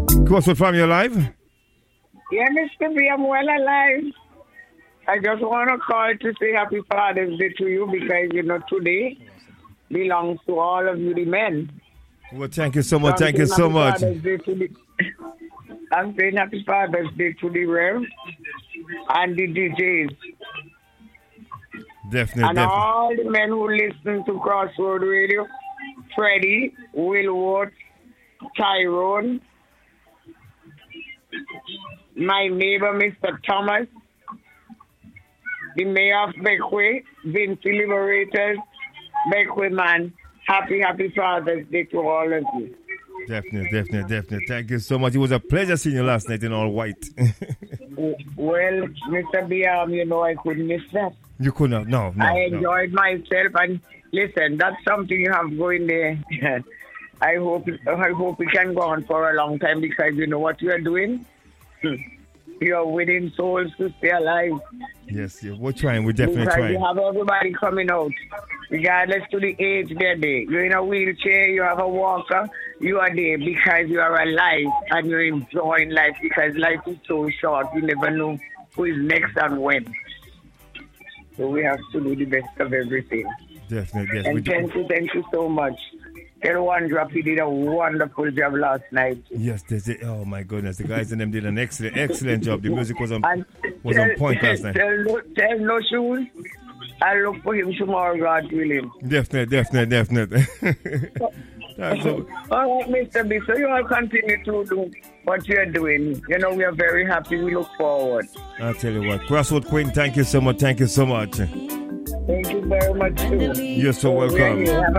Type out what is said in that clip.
Crossroad family alive? Yeah, Mr. B, I'm well alive. I just want to call to say Happy Father's Day to you because, today belongs to all of you, the men. Well, thank you so much. Thank you so much. I'm saying Happy Father's Day to the Rev and the DJs. Definitely. And all the men who listen to Crossroad Radio. Freddie, Willwood, Tyrone, my neighbor, Mr. Thomas, the mayor of Beckway, Vinci Liberators, Beckway man. Happy Father's Day to all of you. Definitely. Thank you so much. It was a pleasure seeing you last night in all white. Well, Mr. B, I couldn't miss that. You could not? No. I enjoyed myself, and listen, that's something you have going there. I hope we can go on for a long time because you know what you are doing? You are winning souls to stay alive. Yes, we're trying. We're definitely trying. You have everybody coming out, regardless to the age they're there. You're in a wheelchair, you have a walker, you are there because you are alive and you're enjoying life because life is so short. You never know who is next and when. So we have to do the best of everything. Definitely. And thank you so much. Tell One Drop, he did a wonderful job last night. Yes, oh my goodness, the guys and them did an excellent job. The music was on point last night. Tell No Shoes, I'll look for him tomorrow, God willing. Definitely. All right, Mr. B, so you all continue to do what you're doing. We are very happy. We look forward. I'll tell you what. Crossroad Queen, thank you so much. Thank you very much, too. You're so welcome. Have